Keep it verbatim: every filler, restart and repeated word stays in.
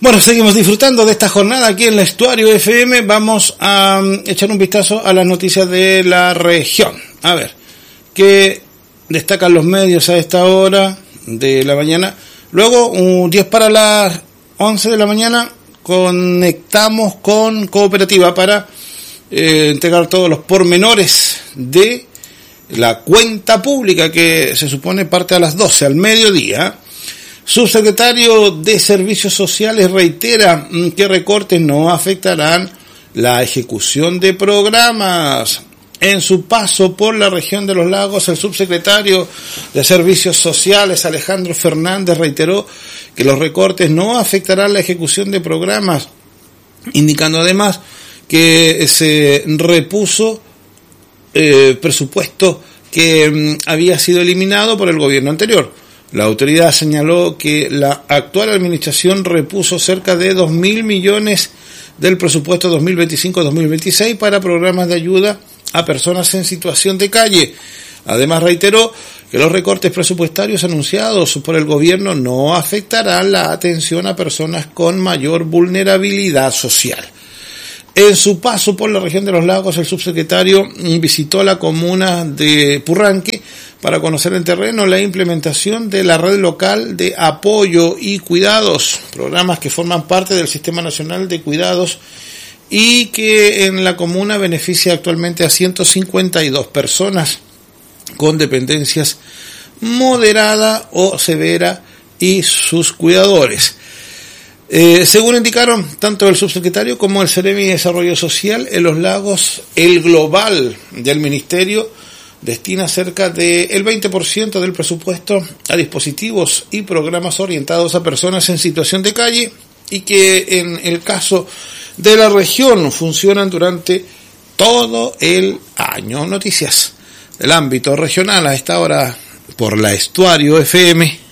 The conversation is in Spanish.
Bueno, seguimos disfrutando de esta jornada aquí en el Estuario F M. Vamos a um, echar un vistazo a las noticias de la región. A ver, ¿qué destacan los medios a esta hora de la mañana? Luego, un diez para las once de la mañana, conectamos con Cooperativa para eh, entregar todos los pormenores de la cuenta pública que se supone parte a las doce, al mediodía. Subsecretario de Servicios Sociales reitera que recortes no afectarán la ejecución de programas. En su paso por la región de los lagos, el subsecretario de Servicios Sociales, Alejandro Fernández, reiteró que los recortes no afectarán la ejecución de programas, indicando además que se repuso eh, presupuesto que mm, había sido eliminado por el gobierno anterior. La autoridad señaló que la actual administración repuso cerca de dos mil millones del presupuesto dos mil veinticinco dos mil veintiséis para programas de ayuda a personas en situación de calle. Además reiteró que los recortes presupuestarios anunciados por el gobierno no afectarán la atención a personas con mayor vulnerabilidad social. En su paso por la región de los lagos, el subsecretario visitó la comuna de Purranque para conocer en terreno la implementación de la red local de apoyo y cuidados, programas que forman parte del Sistema Nacional de Cuidados y que en la comuna beneficia actualmente a ciento cincuenta y dos personas con dependencias moderada o severa y sus cuidadores. Eh, según indicaron tanto el subsecretario como el Seremi de Desarrollo Social, en los lagos el global del ministerio destina cerca del veinte por ciento del presupuesto a dispositivos y programas orientados a personas en situación de calle y que en el caso de la región funcionan durante todo el año. Noticias del ámbito regional a esta hora por la Estuario F M.